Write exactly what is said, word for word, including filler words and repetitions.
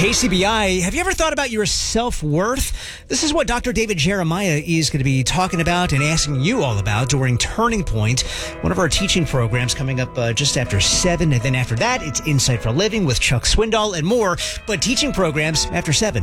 K C B I, have you ever thought about your self-worth? This is what Doctor David Jeremiah is going to be talking about and asking you all about during Turning Point, one of our teaching programs coming up uh, just after seven. And then after that, it's Insight for Living with Chuck Swindoll and more. But teaching programs after seven.